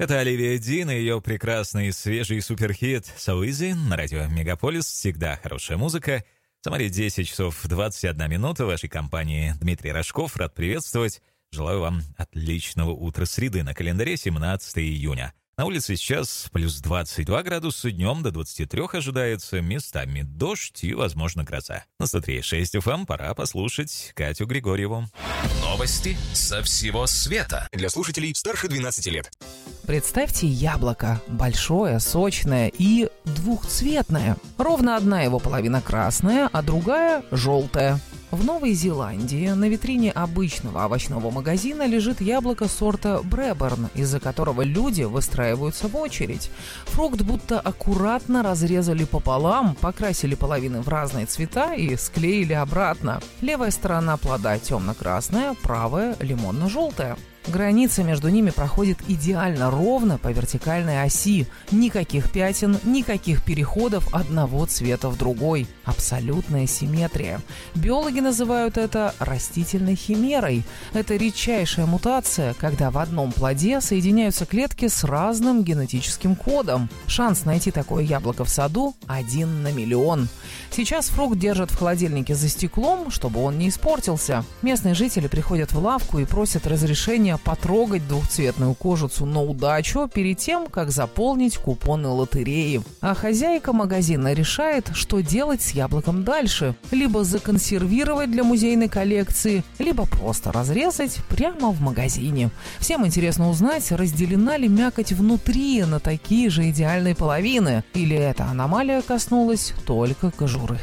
Это Оливия Дин и ее прекрасный свежий суперхит «So Easy» на радио Мегаполис. Всегда хорошая музыка. Самаре 10 часов 21 минута. В вашей компании Дмитрий Рожков. Рад приветствовать. Желаю вам отличного утра среды. На календаре 17 июня. На улице сейчас плюс 22 градуса, днем до 23 ожидается, местами дождь и, возможно, гроза. На 103.6 FM пора послушать Катю Григорьеву. Новости со всего света. Для слушателей старше 12 лет. Представьте яблоко. Большое, сочное и двухцветное. Ровно одна его половина красная, а другая желтая. В Новой Зеландии на витрине обычного овощного магазина лежит яблоко сорта Бреберн, из-за которого люди выстраиваются в очередь. Фрукт будто аккуратно разрезали пополам, покрасили половины в разные цвета и склеили обратно. Левая сторона плода темно-красная, правая лимонно-желтая. Граница между ними проходит идеально ровно по вертикальной оси. Никаких пятен, никаких переходов одного цвета в другой. Абсолютная симметрия. Биологи называют это растительной химерой. Это редчайшая мутация, когда в одном плоде соединяются клетки с разным генетическим кодом. Шанс найти такое яблоко в саду 1 на миллион. Сейчас фрукт держат в холодильнике за стеклом, чтобы он не испортился. Местные жители приходят в лавку и просят разрешения потрогать двухцветную кожицу на удачу перед тем, как заполнить купоны лотереи. А хозяйка магазина решает, что делать с яблоком дальше. Либо законсервировать для музейной коллекции, либо просто разрезать прямо в магазине. Всем интересно узнать, разделена ли мякоть внутри на такие же идеальные половины, или эта аномалия коснулась только кожуры.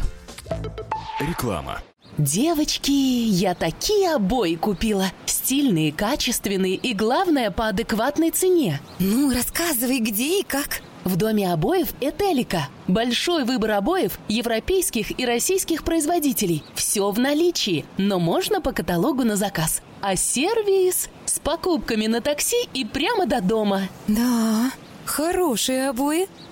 Реклама. Девочки, я такие обои купила. Стильные, качественные и, главное, по адекватной цене. Ну, рассказывай, где и как. В доме обоев «Этелика». Большой выбор обоев европейских и российских производителей. Все в наличии, но можно по каталогу на заказ. А сервис с покупками на такси и прямо до дома. Да, хорошие обои.